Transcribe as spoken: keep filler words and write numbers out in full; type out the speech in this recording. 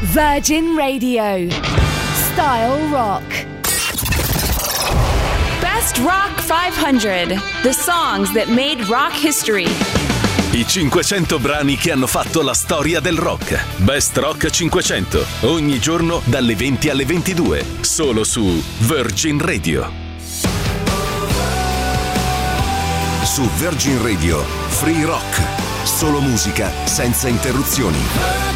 Virgin Radio. Style Rock. Best Rock five hundred. The songs that made rock history. I cinquecento brani che hanno fatto la storia del rock. Best Rock cinquecento. Ogni giorno dalle venti alle ventidue. Solo su Virgin Radio. Su Virgin Radio, Free Rock. Solo musica senza interruzioni.